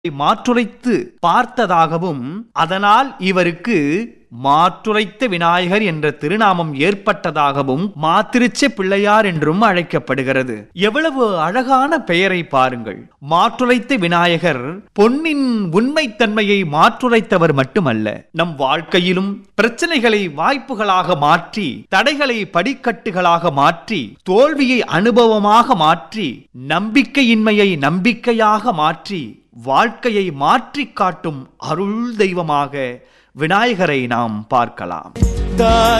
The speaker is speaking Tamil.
மாற்றுரைத்து பார்த்ததாகவும் அதனால் இவருக்கு மாற்றுரைத்த விநாயகர் என்ற திருநாமம் ஏற்பட்டதாகவும் மாத்திருச்ச பிள்ளையார் என்றும் அழைக்கப்படுகிறது. எவ்வளவு அழகான பெயரை பாருங்கள். மாற்றுரைத்த விநாயகர் பொன்னின் உண்மைத்தன்மையை மாற்றுரைத்தவர் மட்டுமல்ல, நம் வாழ்க்கையிலும் பிரச்சனைகளை வாய்ப்புகளாக மாற்றி, தடைகளை படிக்கட்டுகளாக மாற்றி, தோல்வியை அனுபவமாக மாற்றி, நம்பிக்கையின்மையை நம்பிக்கையாக மாற்றி, வாழ்க்கையை மாற்றி காட்டும் அருள் தெய்வமாக விநாயகரை நாம் பார்க்கலாம்.